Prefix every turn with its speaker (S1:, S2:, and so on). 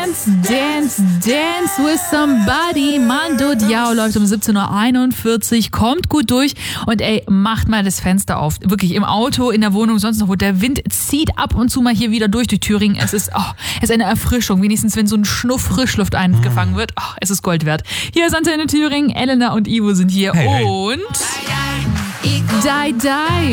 S1: Dance, Dance, Dance with Somebody. Mando Diao läuft um 17.41 Uhr, kommt gut durch und ey, macht mal das Fenster auf. Wirklich im Auto, in der Wohnung, sonst noch wo. Der Wind zieht ab und zu mal hier wieder durch Thüringen. Es ist eine Erfrischung, wenigstens wenn so ein Schnuff Frischluft eingefangen wird. Es ist Gold wert. Hier ist Antenne Thüringen, Elena und Ivo sind hier
S2: hey.
S1: und Die Die.